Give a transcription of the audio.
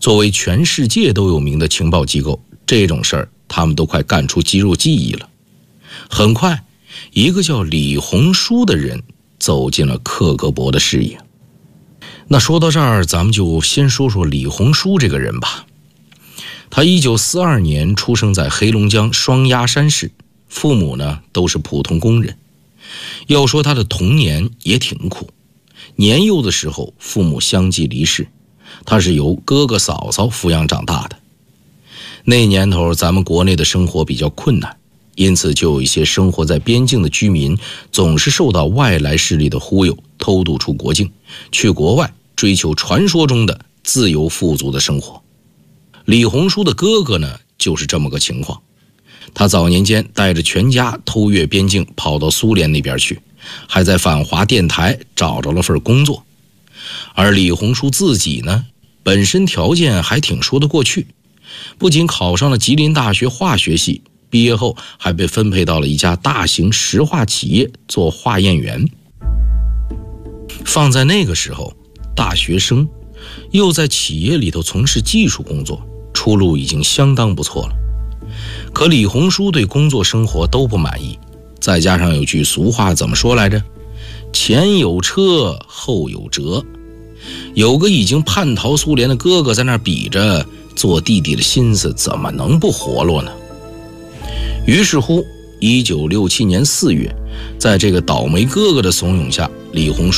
作为全世界都有名的情报机构，这种事儿他们都快干出肌肉记忆了。很快，一个叫李鸿书的人走进了克格勃的视野。那说到这儿，咱们就先说说李鸿书这个人吧。他1942年出生在黑龙江双鸭山市，父母呢都是普通工人。要说他的童年也挺苦，年幼的时候父母相继离世，他是由哥哥嫂嫂抚养长大的。那年头咱们国内的生活比较困难，因此就有一些生活在边境的居民总是受到外来势力的忽悠，偷渡出国境，去国外追求传说中的自由富足的生活。李鸿书的哥哥呢就是这么个情况，他早年间带着全家偷越边境跑到苏联那边去，还在反华电台找着了份工作。而李鸿书自己呢，本身条件还挺说得过去，不仅考上了吉林大学化学系，毕业后还被分配到了一家大型石化企业做化验员。放在那个时候，大学生又在企业里头从事技术工作，出路已经相当不错了。可李鸿书对工作生活都不满意，再加上有句俗话怎么说来着？前有车后有辙。有个已经叛逃苏联的哥哥在那儿比着，做弟弟的心思怎么能不活络呢？于是乎1967年4月，在这个倒霉哥哥的怂恿下，李鸿书